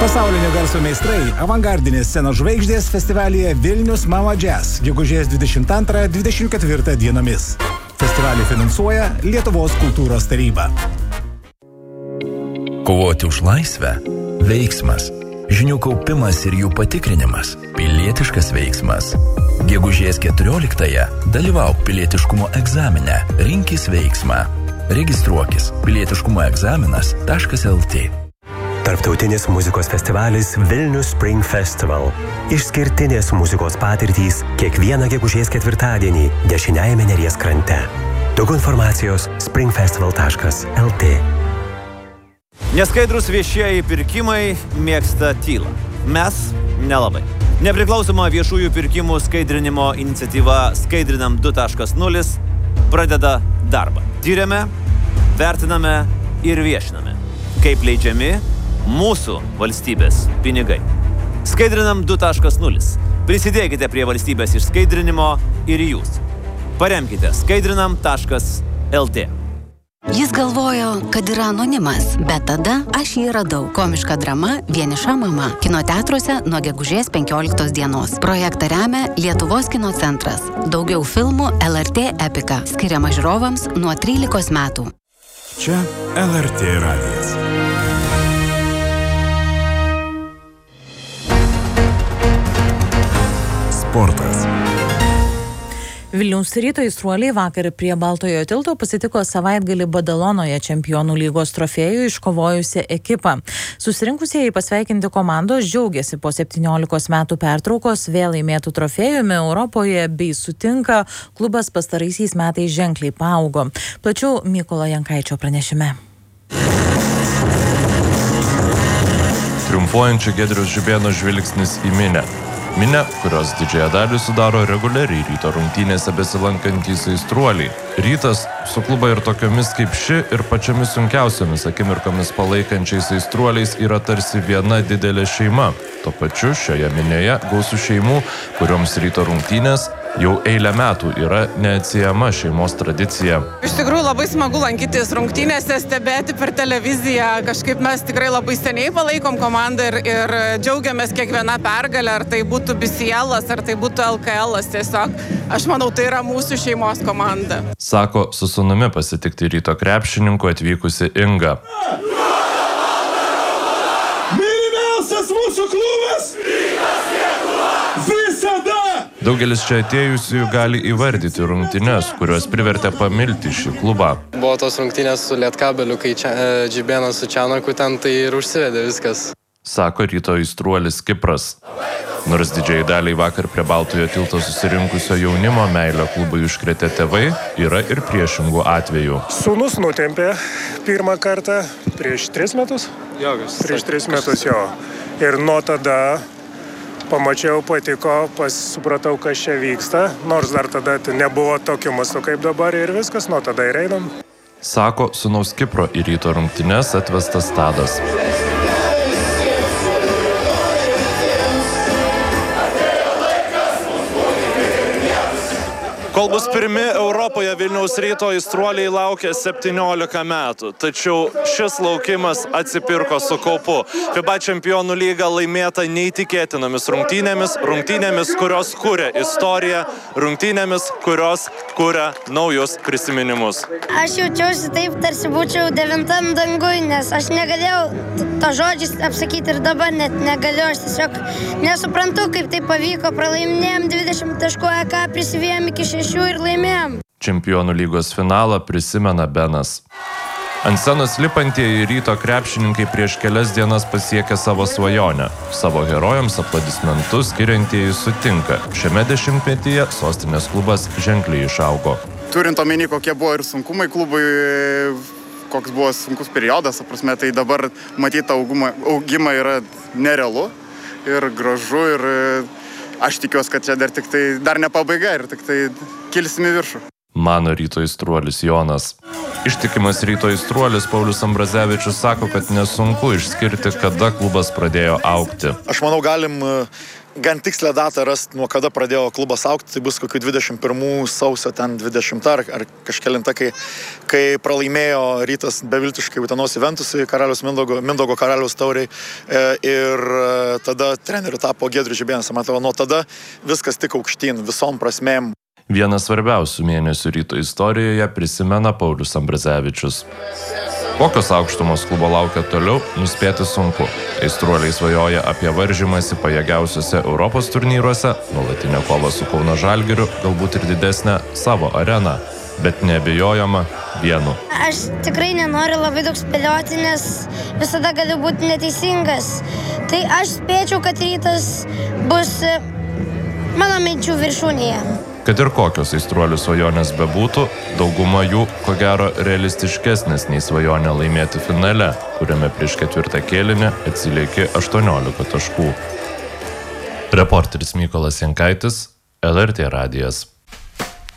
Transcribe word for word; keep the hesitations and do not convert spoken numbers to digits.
Pasaulinio garso meistrai, avangardinės scenos žvaigždės festivalyje Vilnius Mama Jazz, gegužės dvidešimt antrą dvidešimt ketvirtą dienomis. Festivalį finansuoja Lietuvos kultūros taryba. Kovoti už laisvę – veiksmas. Žinių kaupimas ir jų patikrinimas – pilietiškas veiksmas. Gegužės keturioliktąją dalyvauk pilietiškumo egzamine, rinkis veiksmą. Registruokis pilietiškumo egzaminas taškas el tė. Tarptautinis muzikos festivalis Vilnius Spring Festival. Išskirtinės muzikos patirtys kiekvieną gegužės ketvirtadienį dešiniajame Neries krante. Daugiau informacijos springfestival taškas el tė. Neskaidrus viešieji pirkimai mėgsta tylą. Mes nelabai. Nepriklausoma viešųjų pirkimų skaidrinimo iniciatyva Skaidrinam du taškas nulis pradeda darbą. Tyrėme, vertiname ir viešiname, kaip leidžiami mūsų valstybės pinigai. Skaidrinam du taškas nulis. Prisidėkite prie valstybės išskaidrinimo ir jūs. Paremkite skaidrinam taškas el tė. Jis galvojo, kad yra anonimas, bet tada aš jį radau. Komiška drama Vieniša mama. Kino teatruose nuo gegužės penkioliktos dienos. Projektą remia Lietuvos kino centras. Daugiau filmų el er tė Epika. Skiriama žiūrovams nuo trylikos metų. Čia el er tė radijas. Sportas. Vilniaus Ryto aistruoliai vakar prie Baltojo tilto pasitiko savaitgalį Badalonoje čempionų lygos trofėjų iškovojusią ekipą. Susirinkusieji pasveikinti komandos džiaugiasi po septyniolikos metų pertraukos vėl laimėtų trofėjumi Europoje bei sutinka, klubas pastaraisiais metais ženkliai paaugo. Plačiau Mykolo Jankaičio pranešime. Triumfuojančio Giedriaus Žibėno žvilgsnis į minią. Minė, kurios didžiąją dalį sudaro reguliariai Ryto rungtynėse besilankantys aistruoliai. Rytas su klubą ir tokiomis kaip ši ir pačiomis sunkiausiomis akimirkomis palaikančiais aistruoliais yra tarsi viena didelė šeima. Tuo pačiu šioje minėje gausu šeimų, kurioms Ryto rungtynės jau eilę metų yra neatsiejama šeimos tradicija. Iš tikrųjų labai smagu lankytis rungtynėse, stebėti per televiziją. Kažkaip mes tikrai labai seniai palaikom komandą ir, ir džiaugiamės kiekviena pergalė, ar tai būtų B C L-as, ar tai būtų L K L-as. Tiesiog aš manau, tai yra mūsų šeimos komanda. Sako su sūnumi pasitikti Ryto krepšininku atvykusi Inga. Mylimiausias mūsų klubas! Visada! Daugelis čia atėjusiųjų gali įvardyti rungtynes, kurios privertė pamilti šį klubą. Buvo tos rungtynės su Lietkabeliu, kai čia, e, Džibėnas su Čianaku ten, tai ir užsivedė viskas. Sako Ryto aistruolis Kipras. Nors didžiai daliai vakar prie Baltojo tilto susirinkusio jaunimo meilę klubui užkrėtė tėvai, yra ir priešingų atvejų. Sūnus nutempė pirmą kartą prieš tris metus. Jo, prieš tris metus jo. Ir nuo tada pamačiau, patiko, supratau, kas čia vyksta, nors dar tada nebuvo tokio masto kaip dabar ir viskas, nuo tada ir einam. Sako sūnaus Kipro į Ryto rungtynes atvestas Tadas. Kol bus pirmi Europoje, Vilniaus Ryto aistruoliai laukia septyniolika metų. Tačiau šis laukimas atsipirko su kaupu. FIBA čempionų lyga laimėta neįtikėtinomis rungtynėmis, rungtynėmis, kurios kuria istoriją, rungtynėmis, kurios kuria naujus prisiminimus. Aš jaučiausi taip, tarsi būčiau devintam dangui, nes aš negalėjau to žodžiais apsakyti ir dabar net negaliu. Aš tiesiog nesuprantu, kaip tai pavyko. Pralaiminėjom dvidešimt taškų, E K prisivėjom iki šešių ir laimėjom. Čempionų lygos finalą prisimena Benas. Ant scenos lipantieji Ryto krepšininkai prieš kelias dienas pasiekė savo svajonę. Savo herojams aplodismentus skiriantieji sutinka. Šiame dešimtmetyje sostinės klubas ženkliai išaugo. Turint omeny, kokie buvo ir sunkumai klubui, koks buvo sunkus periodas, prasme, tai dabar matyti augimą, augimą yra nerealu ir gražu ir aš tikiuosi, kad čia dar tik tai, dar ne pabaiga ir tik tai kilsim į viršų. Mano Ryto aistruolis Jonas. Ištikimas Ryto aistruolis Paulius Ambrazevičius sako, kad nesunku išskirti, kada klubas pradėjo augti. Aš manau, galim gan tikslę datą rast, nuo kada pradėjo klubas augti, tai bus kokių dvidešimt pirmų sausio ten dvidešimta ar, ar kažkelinta, kai, kai pralaimėjo Rytas beviltiškai Utenos Juventusui, Karaliaus Mindaugo, Mindaugo Karaliaus tauriai e, ir e, tada treneriu tapo Giedrius Žibėnas. Man atrodo, nuo tada viskas tik aukštyn, visom prasmėm. Vienas svarbiausių mėnesių Ryto istorijoje prisimena Paulius Ambrazevičius. Kokios aukštumos klubo laukia toliau, nuspėti sunku. Aistruoliai svajoja apie varžymąsi pajėgiausiuose Europos turnyruose, nuolatinę kovą su Kauno Žalgiriu, galbūt ir didesnę savo areną, bet neabejojama vienu. Aš tikrai nenoriu labai daug spėlioti, nes visada galiu būti neteisingas. Tai aš spėčiau, kad Rytas bus mano minčių viršūnėje. Kad ir kokios aistruolių svajonės bebūtų, dauguma jų, ko gero, realistiškesnės nei svajonė laimėti finale, kuriame prieš ketvirtą kėlinį atsilieki aštuoniolika taškų. Reporteris Mykolas Jankaitis, L R T radijas.